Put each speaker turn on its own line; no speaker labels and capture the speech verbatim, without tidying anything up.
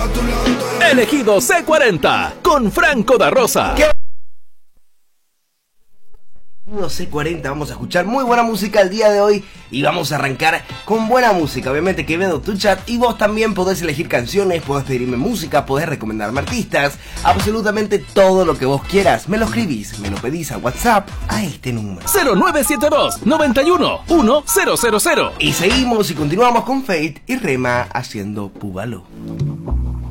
Elegido C cuarenta con Franco da Rosa.
¿Qué? C cuarenta, vamos a escuchar muy buena música el día de hoy y vamos a arrancar con buena música. Obviamente que veo tu chat y vos también podés elegir canciones, podés pedirme música, podés recomendarme artistas, absolutamente todo lo que vos quieras. Me lo escribís, me lo pedís a WhatsApp a este número
cero nueve siete dos, noventa y uno, uno cero cero cero.
Y seguimos y continuamos con Fate y Rema haciendo Púbalo.